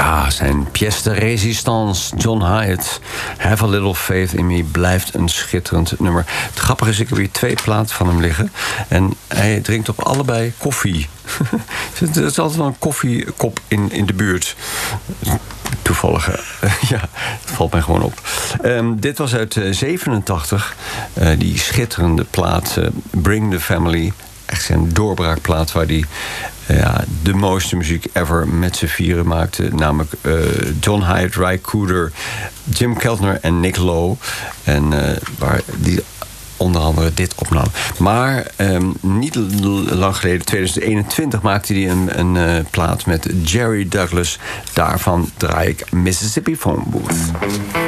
Ja, zijn pièce de résistance, John Hyatt. Have a Little Faith in Me blijft een schitterend nummer. Het grappige is, ik heb hier 2 platen van hem liggen. En hij drinkt op allebei koffie. Er is altijd wel een koffiekop in de buurt. Toevallig, ja, het valt mij gewoon op. Dit was uit 87, die schitterende plaat Bring the Family. Echt zijn doorbraakplaat waar hij de mooiste muziek ever met z'n vieren maakte. Namelijk John Hyatt, Ry Cooder, Jim Keltner en Nick Lowe. En waar die onder andere dit opnam. Maar niet lang geleden, 2021, maakte hij een plaat met Jerry Douglas. Daarvan draai ik Mississippi Phone Booth.